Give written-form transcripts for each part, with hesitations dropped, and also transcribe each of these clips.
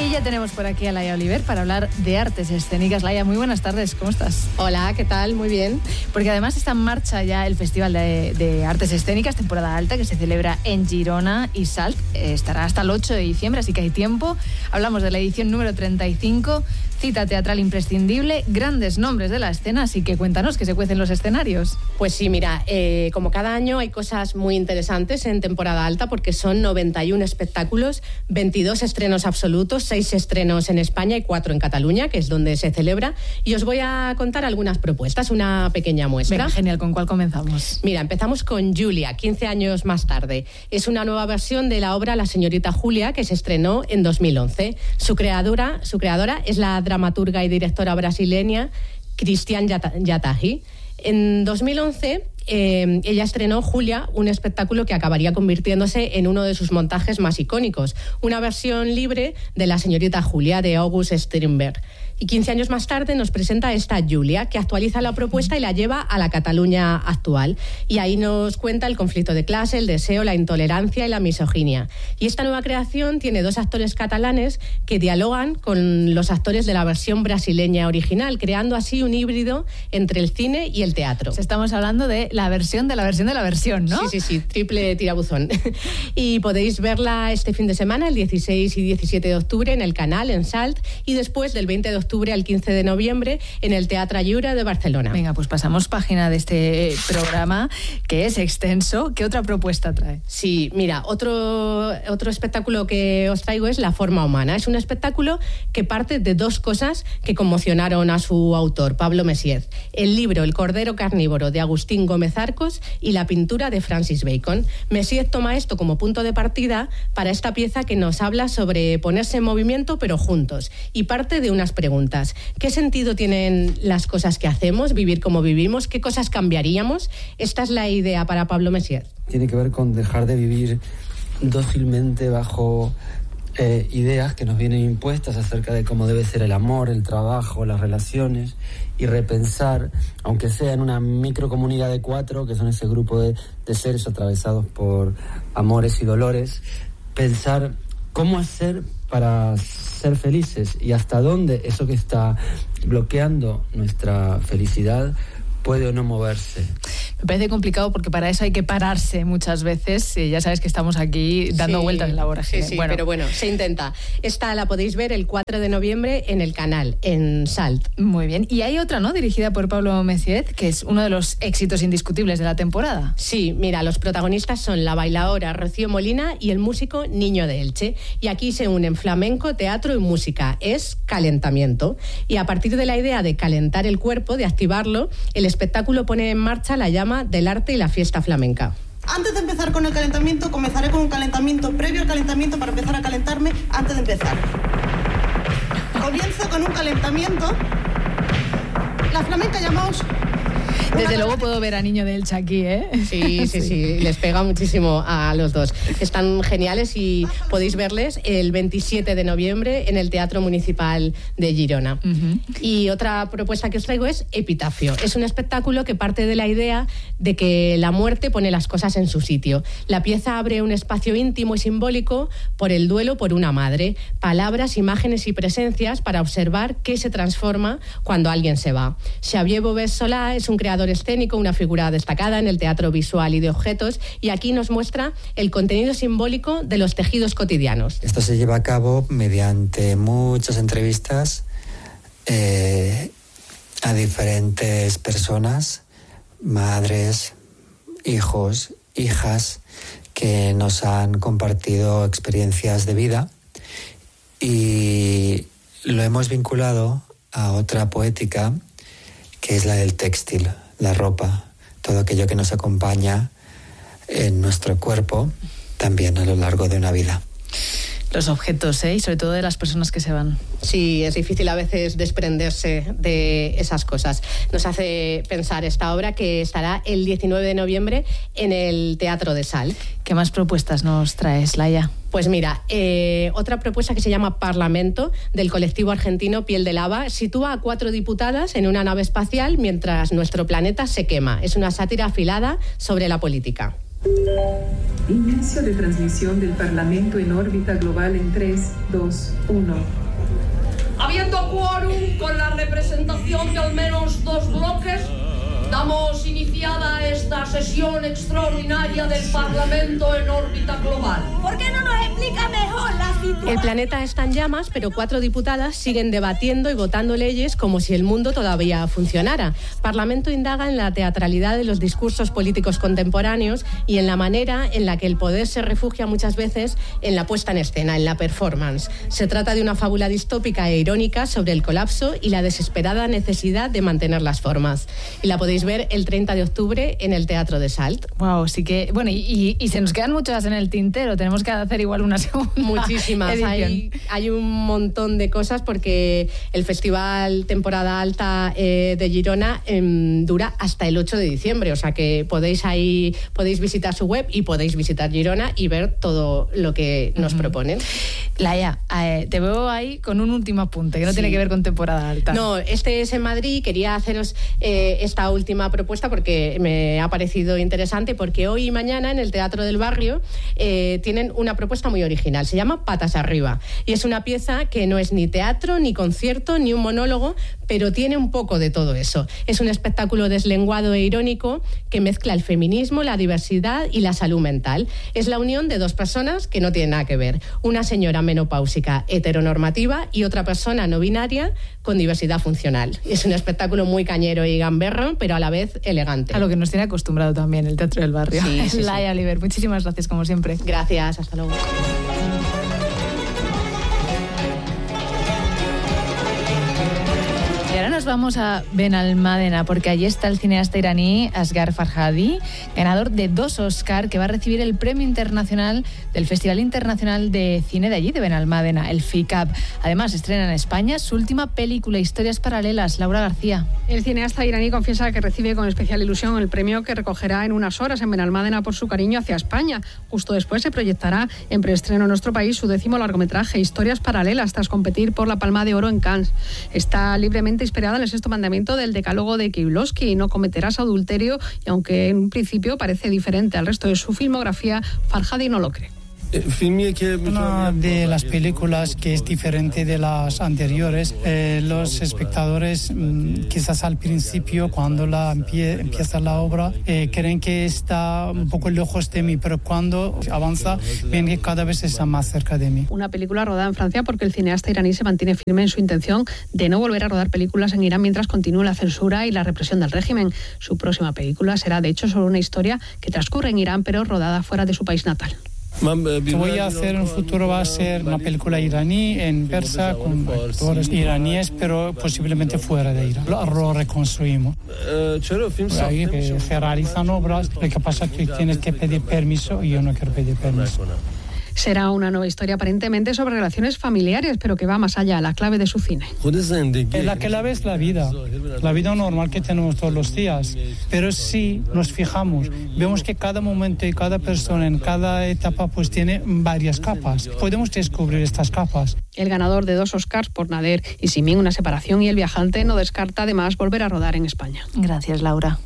Y ya tenemos por aquí a Laia Oliver para hablar de artes escénicas. Laia, muy buenas tardes, ¿cómo estás? Hola, ¿qué tal? Muy bien. Porque además está en marcha ya el Festival de Artes Escénicas, temporada alta, que se celebra en Girona y Salt. Estará hasta el 8 de diciembre, así que hay tiempo. Hablamos de la edición número 35, cita teatral imprescindible, grandes nombres de la escena, así que cuéntanos, ¿qué se cuecen los escenarios? Pues sí, mira, como cada año hay cosas muy interesantes en temporada alta porque son 91 espectáculos, 22 estrenos absolutos, 6 estrenos en España y 4 en Cataluña, que es donde se celebra, y os voy a contar algunas propuestas, una pequeña muestra. Venga, genial, ¿con cuál comenzamos? Mira, empezamos con Julia, 15 años más tarde. Es una nueva versión de la obra La señorita Julia, que se estrenó en 2011. Su creadora es la dramaturga y directora brasileña Cristian Yatahi. En 2011 ella estrenó Julia, un espectáculo que acabaría convirtiéndose en uno de sus montajes más icónicos, una versión libre de La señorita Julia de August Strindberg. Y 15 años más tarde nos presenta esta Julia, que actualiza la propuesta y la lleva a la Cataluña actual. Y ahí nos cuenta el conflicto de clase, el deseo, la intolerancia y la misoginia. Y esta nueva creación tiene 2 actores catalanes que dialogan con los actores de la versión brasileña original, creando así un híbrido entre el cine y el teatro. Estamos hablando de la versión de la versión de la versión, ¿no? Sí, triple tirabuzón. Y podéis verla este fin de semana, el 16 y 17 de octubre, en el Canal, en Salt, y después del 20 de octubre al 15 de noviembre en el Teatre Lliure de Barcelona. Venga, pues pasamos página de este programa, que es extenso. ¿Qué otra propuesta trae? Sí, mira, otro espectáculo que os traigo es La forma humana. Es un espectáculo que parte de 2 cosas que conmocionaron a su autor, Pablo Messiez: el libro El cordero carnívoro de Agustín Gómez Arcos y la pintura de Francis Bacon. Messiez toma esto como punto de partida para esta pieza que nos habla sobre ponerse en movimiento pero juntos, y parte de unas preguntas. ¿Qué sentido tienen las cosas que hacemos? ¿Vivir como vivimos? ¿Qué cosas cambiaríamos? Esta es la idea para Pablo Messiez. Tiene que ver con dejar de vivir dócilmente bajo ideas que nos vienen impuestas acerca de cómo debe ser el amor, el trabajo, las relaciones, y repensar, aunque sea en una microcomunidad de 4, que son ese grupo de seres atravesados por amores y dolores, pensar cómo hacer para ser felices y hasta dónde eso que está bloqueando nuestra felicidad puede o no moverse. Me parece complicado porque para eso hay que pararse muchas veces. Ya sabes que estamos aquí dando vueltas en la vorágine. Sí, pero bueno, se intenta. Esta la podéis ver el 4 de noviembre en el Canal, en Salt. Muy bien. Y hay otra, ¿no?, dirigida por Pablo Messiez, que es uno de los éxitos indiscutibles de la temporada. Sí, mira, los protagonistas son la bailaora Rocío Molina y el músico Niño de Elche. Y aquí se unen flamenco, teatro y música. Es calentamiento. Y a partir de la idea de calentar el cuerpo, de activarlo, el espectáculo pone en marcha la llama del arte y la fiesta flamenca. Antes de empezar con el calentamiento, comenzaré con un calentamiento previo al calentamiento para empezar a calentarme antes de empezar. Comienzo con un calentamiento. La flamenca llamamos... Desde luego puedo ver a Niño de Elche aquí, ¿eh? Sí, les pega muchísimo a los dos. Están geniales y podéis verles el 27 de noviembre en el Teatro Municipal de Girona. Uh-huh. Y otra propuesta que os traigo es Epitafio. Es un espectáculo que parte de la idea de que la muerte pone las cosas en su sitio. La pieza abre un espacio íntimo y simbólico por el duelo por una madre. Palabras, imágenes y presencias para observar qué se transforma cuando alguien se va. Xavier Bobés Solá es un creador escénico, una figura destacada en el teatro visual y de objetos, y aquí nos muestra el contenido simbólico de los tejidos cotidianos. Esto se lleva a cabo mediante muchas entrevistas a diferentes personas, madres, hijos, hijas, que nos han compartido experiencias de vida, y lo hemos vinculado a otra poética que es la del textil, la ropa, todo aquello que nos acompaña en nuestro cuerpo también a lo largo de una vida. Los objetos, y sobre todo de las personas que se van. Sí, es difícil a veces desprenderse de esas cosas. Nos hace pensar esta obra, que estará el 19 de noviembre en el Teatro de Salt. ¿Qué más propuestas nos traes, Laia? Pues mira, otra propuesta que se llama Parlamento, del colectivo argentino Piel de Lava, sitúa a 4 diputadas en una nave espacial mientras nuestro planeta se quema. Es una sátira afilada sobre la política. Inicio de transmisión del Parlamento en órbita global en 3, 2, 1. Habiendo quórum con la representación de al menos 2 bloques, damos iniciada esta sesión extraordinaria del Parlamento en órbita global. ¿Por qué no nos explica mejor la situación? El planeta está en llamas, pero 4 diputadas siguen debatiendo y votando leyes como si el mundo todavía funcionara. Parlamento indaga en la teatralidad de los discursos políticos contemporáneos y en la manera en la que el poder se refugia muchas veces en la puesta en escena, en la performance. Se trata de una fábula distópica e irónica sobre el colapso y la desesperada necesidad de mantener las formas. Y la podéis ver el 30 de octubre en el Teatro de Salt. Wow, sí que... Bueno, y se nos quedan muchas en el tintero. Tenemos que hacer igual una segunda Muchísimas. Hay un montón de cosas porque el Festival Temporada Alta de Girona dura hasta el 8 de diciembre. O sea que podéis visitar su web y podéis visitar Girona y ver todo lo que nos proponen. Laia, te veo ahí con un último apunte que no tiene que ver con temporada alta. No, este es en Madrid. Quería haceros esta última propuesta porque me ha parecido interesante, porque hoy y mañana en el Teatro del Barrio tienen una propuesta muy original. Se llama Patas Arriba y es una pieza que no es ni teatro, ni concierto, ni un monólogo, pero tiene un poco de todo eso. Es un espectáculo deslenguado e irónico que mezcla el feminismo, la diversidad y la salud mental. Es la unión de 2 personas que no tienen nada que ver. Una señora menopáusica heteronormativa y otra persona no binaria con diversidad funcional. Es un espectáculo muy cañero y gamberro, pero a la vez elegante. A lo que nos tiene acostumbrado también el Teatro del Barrio. Sí, Laia Oliver, muchísimas gracias como siempre. Gracias, hasta luego. Y ahora nos vamos a Benalmádena, porque allí está el cineasta iraní Asghar Farhadi, ganador de 2 Oscar, que va a recibir el premio internacional del Festival Internacional de Cine de allí, de Benalmádena, el FICAP. Además, estrena en España su última película, Historias Paralelas. Laura García. El cineasta iraní confiesa que recibe con especial ilusión el premio que recogerá en unas horas en Benalmádena por su cariño hacia España. Justo después se proyectará en preestreno en nuestro país su 10º largometraje, Historias Paralelas, tras competir por la Palma de Oro en Cannes. Está libremente inspirada en el 6º mandamiento del decálogo de Kieslowski: no cometerás adulterio, y aunque en un principio parece diferente al resto de su filmografía, Farhadi no lo cree. Una de las películas que es diferente de las anteriores. Los espectadores quizás al principio, cuando empieza la obra, creen que está un poco lejos de mí, pero cuando avanza ven que cada vez está más cerca de mí. Una película rodada en Francia porque el cineasta iraní se mantiene firme en su intención de no volver a rodar películas en Irán mientras continúe la censura y la represión del régimen. Su próxima película será de hecho sobre una historia que transcurre en Irán pero rodada fuera de su país natal. Lo que voy a hacer en el futuro va a ser una película iraní en persa con actores iraníes, pero posiblemente fuera de Irán. Lo reconstruimos. Ahí se realizan obras, lo que pasa es que tienes que pedir permiso y yo no quiero pedir permiso. Será una nueva historia aparentemente sobre relaciones familiares, pero que va más allá, la clave de su cine. La clave es la vida normal que tenemos todos los días. Pero si nos fijamos, vemos que cada momento y cada persona en cada etapa pues tiene varias capas. Podemos descubrir estas capas. El ganador de 2 Oscars por Nader y Simin, una separación, y El viajante no descarta además volver a rodar en España. Gracias, Laura.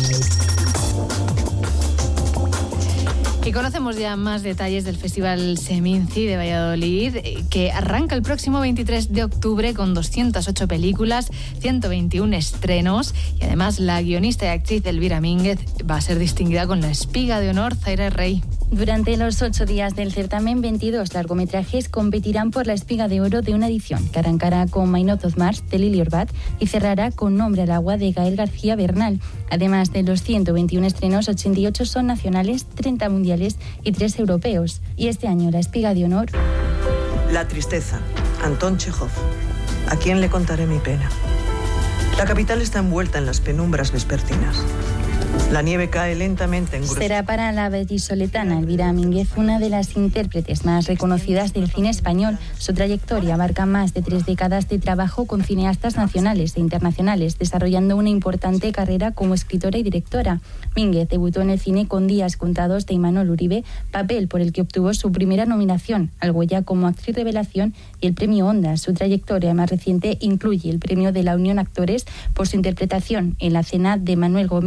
Y conocemos ya más detalles del Festival Seminci de Valladolid, que arranca el próximo 23 de octubre con 208 películas, 121 estrenos, y además la guionista y actriz Elvira Mínguez va a ser distinguida con la Espiga de Honor. Zaira Rey. Durante los 8 días del certamen, 22 largometrajes competirán por la Espiga de Oro de una edición, que arrancará con Mainot of Mars de Lili Orbat y cerrará con Nombre al agua de Gael García Bernal. Además de los 121 estrenos, 88 son nacionales, 30 mundiales y 3 europeos. Y este año la Espiga de Honor... La tristeza, Antón Chejov. ¿A quién le contaré mi pena? La capital está envuelta en las penumbras vespertinas. La nieve cae lentamente en gruesos. Será para la vallisoletana Elvira Mínguez una de las intérpretes más reconocidas del cine español. Su trayectoria abarca más de 3 décadas de trabajo con cineastas nacionales e internacionales, desarrollando una importante carrera como escritora y directora. Mínguez debutó en el cine con Días contados de Imanol Uribe, papel por el que obtuvo su primera nominación al Goya como actriz revelación y el premio Ondas. Su trayectoria más reciente incluye el premio de la Unión Actores por su interpretación en La cena de Manuel Gómez,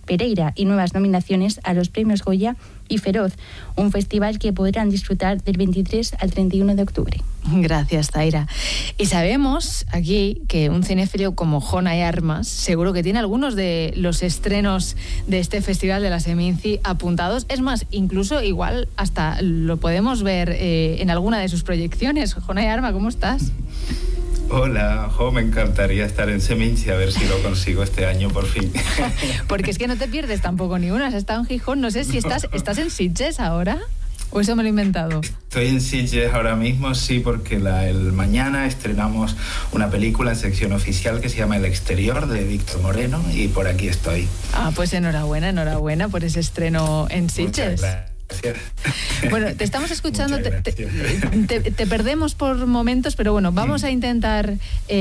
Pereira y nuevas nominaciones a los premios Goya y Feroz, un festival que podrán disfrutar del 23 al 31 de octubre. Gracias, Zaira. Y sabemos aquí que un cinéfilo como Jonay Armas seguro que tiene algunos de los estrenos de este festival de la Seminci apuntados. Es más, incluso igual hasta lo podemos ver en alguna de sus proyecciones. Jonay Armas, ¿cómo estás? Hola, me encantaría estar en Seminci, a ver si lo consigo este año por fin. Porque es que no te pierdes tampoco ni una, has estado en Gijón, no sé si estás en Sitges ahora, o eso me lo he inventado. Estoy en Sitges ahora mismo, sí, porque el mañana estrenamos una película en sección oficial que se llama El Exterior, de Víctor Moreno, y por aquí estoy. Ah, pues enhorabuena por ese estreno en Sitges. Bueno, te estamos escuchando, te perdemos por momentos, pero bueno, vamos a intentar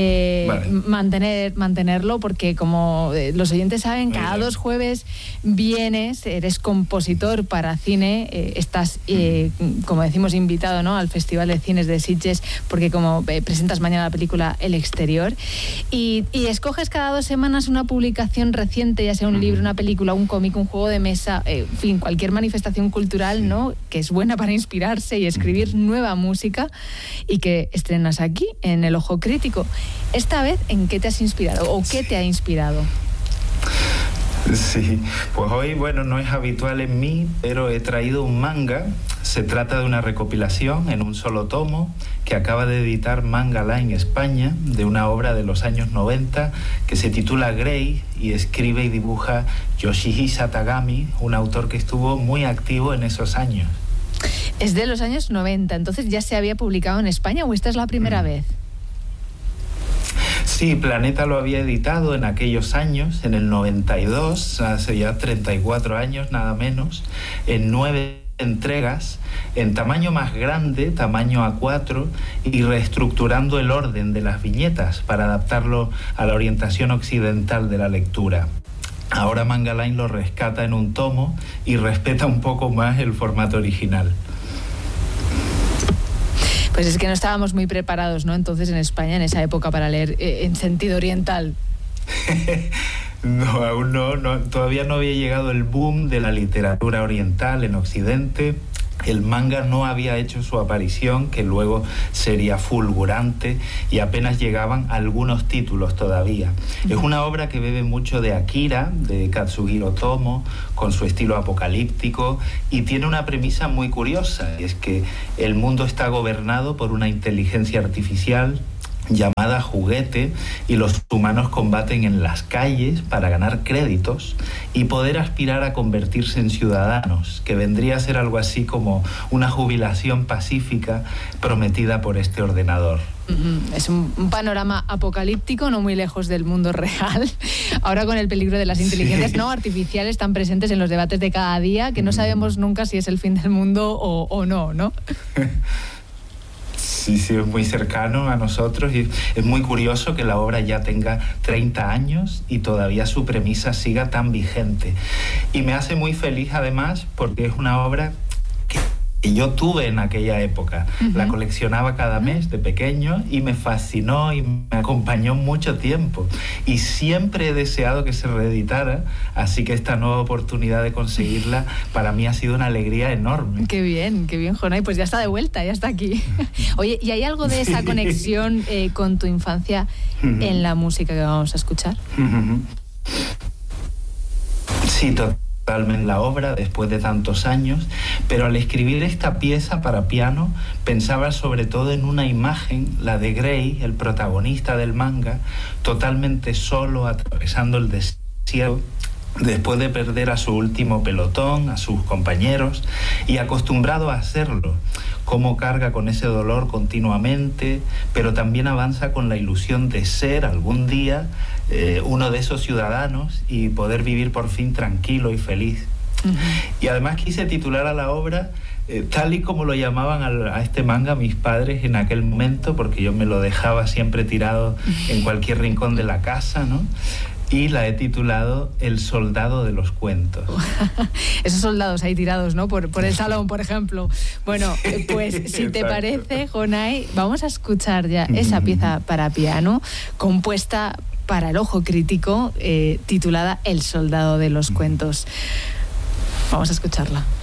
mantenerlo, porque como los oyentes saben, cada 2 jueves vienes, eres compositor para cine, estás, como decimos, invitado, ¿no?, al Festival de Cines de Sitges, porque como presentas mañana la película El Exterior, y escoges cada 2 semanas una publicación reciente, ya sea un libro, una película, un cómic, un juego de mesa, en fin, cualquier manifestación cultural, ¿no?, que es buena para inspirarse y escribir nueva música, y que estrenas aquí en El Ojo Crítico. Esta vez, ¿en qué te has inspirado o qué te ha inspirado? Sí, pues hoy, bueno, no es habitual en mí, pero he traído un manga. Se trata de una recopilación en un solo tomo que acaba de editar Manga Line España, de una obra de los años 90 que se titula Grey, y escribe y dibuja Yoshihisa Tagami, un autor que estuvo muy activo en esos años. Es de los años 90, entonces ¿ya se había publicado en España o esta es la primera vez? Sí, Planeta lo había editado en aquellos años, en el 92, hace ya 34 años nada menos, en 9 entregas, en tamaño más grande, tamaño A4, y reestructurando el orden de las viñetas para adaptarlo a la orientación occidental de la lectura. Ahora Manga Line lo rescata en un tomo y respeta un poco más el formato original. Pues es que no estábamos muy preparados, ¿no?, entonces en España en esa época para leer en sentido oriental. No, aún no, todavía no había llegado el boom de la literatura oriental en Occidente. El manga no había hecho su aparición, que luego sería fulgurante, y apenas llegaban algunos títulos todavía. Es una obra que bebe mucho de Akira, de Katsuhiro Otomo, con su estilo apocalíptico, y tiene una premisa muy curiosa, y es que el mundo está gobernado por una inteligencia artificial llamada Juguete, y los humanos combaten en las calles para ganar créditos y poder aspirar a convertirse en ciudadanos, que vendría a ser algo así como una jubilación pacífica prometida por este ordenador. Es un panorama apocalíptico, no muy lejos del mundo real. Ahora con el peligro de las inteligencias no artificiales tan presentes en los debates de cada día, que no sabemos nunca si es el fin del mundo o no, ¿no? Sí, es muy cercano a nosotros, y es muy curioso que la obra ya tenga 30 años y todavía su premisa siga tan vigente. Y me hace muy feliz además porque es una obra que yo tuve en aquella época. La coleccionaba cada mes de pequeño y me fascinó y me acompañó mucho tiempo. Y siempre he deseado que se reeditara, así que esta nueva oportunidad de conseguirla para mí ha sido una alegría enorme. Qué bien, Jonay, pues ya está de vuelta, ya está aquí. Oye, ¿y hay algo de esa conexión con tu infancia en la música que vamos a escuchar? Sí, totalmente la obra después de tantos años, pero al escribir esta pieza para piano pensaba sobre todo en una imagen, la de Grey, el protagonista del manga, totalmente solo atravesando el desierto después de perder a su último pelotón, a sus compañeros, y acostumbrado a hacerlo, cómo carga con ese dolor continuamente, pero también avanza con la ilusión de ser algún día uno de esos ciudadanos y poder vivir por fin tranquilo y feliz. Y además quise titular a la obra tal y como lo llamaban a este manga mis padres en aquel momento, porque yo me lo dejaba siempre tirado en cualquier rincón de la casa, ¿no? Y la he titulado El soldado de los cuentos. Esos soldados ahí tirados, ¿no? Por el salón, por ejemplo. Bueno, pues si te parece, Jonay, vamos a escuchar ya esa pieza para piano, compuesta para el ojo crítico, titulada El soldado de los cuentos. Vamos a escucharla.